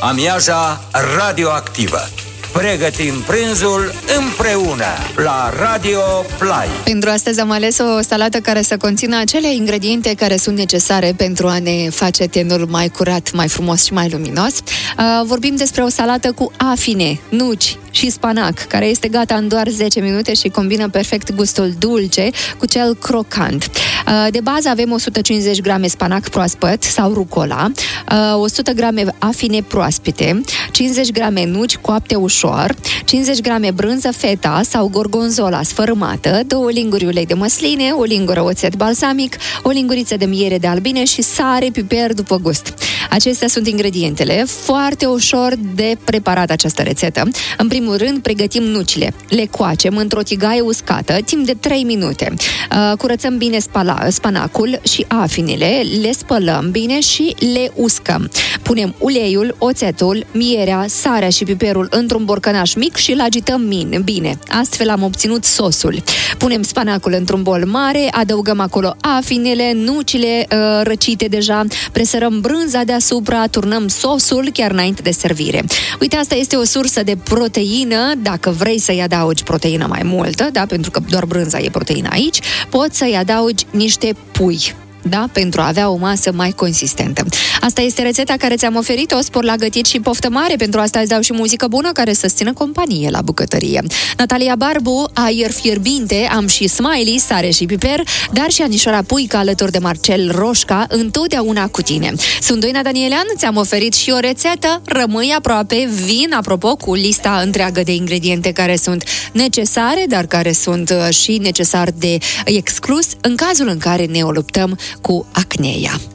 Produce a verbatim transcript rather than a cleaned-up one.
amiaja radioactivă. Pregătim prânzul împreună la Radio Play. Pentru astăzi am ales o salată care să conțină acele ingrediente care sunt necesare pentru a ne face tenul mai curat, mai frumos și mai luminos. Uh, vorbim despre o salată cu afine, nuci și spanac, care este gata în doar zece minute și combină perfect gustul dulce cu cel crocant. Uh, de bază avem o sută cincizeci grame spanac proaspăt sau rucola, uh, o sută grame afine proaspete, cincizeci grame nuci coapte ușor, cincizeci grame brânză feta sau gorgonzola sfărâmată, două linguri ulei de măsline, o lingură oțet balsamic, o linguriță de miere de albine și sare, piper după gust. Acestea sunt ingredientele, foarte ușor de preparat această rețetă. În primul rând, pregătim nucile. Le coacem într-o tigaie uscată timp de trei minute. Curățăm bine spala, spanacul și afinele, le spălăm bine și le uscăm. Punem uleiul, oțetul, mierea, sarea și piperul într-un borcănaș mic și îl agităm bine. Astfel am obținut sosul. Punem spanacul într-un bol mare, adăugăm acolo afinele, nucile uh, răcite deja, presărăm brânza deasupra, turnăm sosul chiar înainte de servire. Uite, asta este o sursă de proteină, dacă vrei să-i adaugi proteină mai multă, da, pentru că doar brânza e proteină aici, poți să-i adaugi niște pui. Da? Pentru a avea o masă mai consistentă. Asta este rețeta care ți-am oferit-o, spor la gătit și poftă mare. Pentru asta îți dau și muzică bună care să-ți țină companie la bucătărie. Natalia Barbu, aer fierbinte, am și Smiley, sare și piper, dar și Anișoara Puica alături de Marcel Roșca, întotdeauna cu tine. Sunt Doina Danielean, ți-am oferit și o rețetă, rămâi aproape, vin apropo cu lista întreagă de ingrediente care sunt necesare, dar care sunt și necesar de exclus în cazul în care ne o luptăm cu acneea.